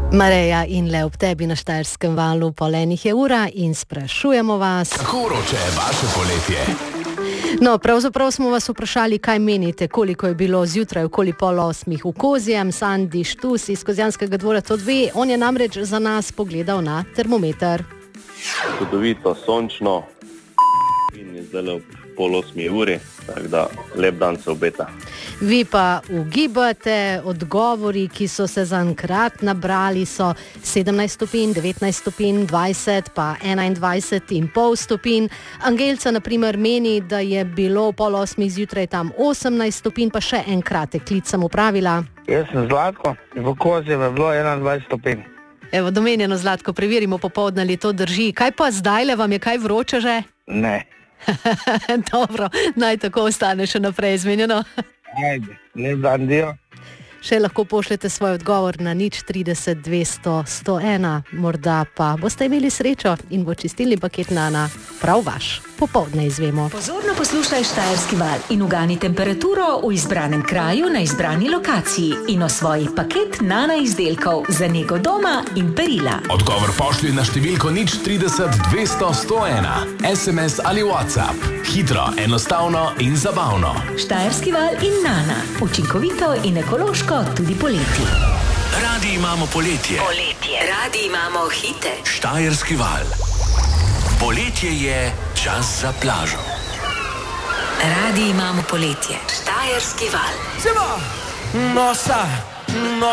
Mareja in le ob tebi na Štajerskem valu, pol enih je ura in sprašujemo vas. Kako vroče je vaše poletje? No, pravzaprav smo vas vprašali, kaj menite, koliko je bilo zjutraj okoli 7:30 v Kozjem. Sandi Štus iz Kozjanskega dvora to ve, on je namreč za nas pogledal na termometer. Čudovito, sončno in je zdaj ob 7:30, tako da lep dan se obeta. Vi pa ugibate, odgovori, ki so se zaenkrat nabrali, so 17 stopinj, 19 stopinj, 20, pa 21,5 stopinj. Angelca, na primer, meni, da je bilo ob 7:30 zjutraj tam 18 stopinj, pa še en kratek klic sem upravila. Jaz sem Zlatko, v Kozjem je bilo 21 stopinj. Evo, domenjeno Zlatko, preverimo popoldne, ali to drži. Kaj pa zdajle, vam je kaj vroče že? Ne. Dobro, naj tako ostane še naprej izmenjeno. Ajde, lep dan, dio. Še lahko pošljete svoj odgovor na 030 200 101, morda pa boste imeli srečo in bo čistilni paket Nana prav vaš. Popoldne izvemo. Pozorno poslušaj Štajerski val in ugani temperaturo v izbranem kraju na izbrani lokaciji in osvoji paket Nana izdelkov za nego doma in perila. Odgovor pošlji na številko 030 200 101, SMS ali WhatsApp. Hitro, enostavno in zabavno. Štajerski val in Nana. Učinkovito in ekološko tudi poleti. Radi imamo poletje. Radi imamo hite. Štajerski val. Poletje je čas za plažo. Radi imamo poletje. Štajerski val. Nosa.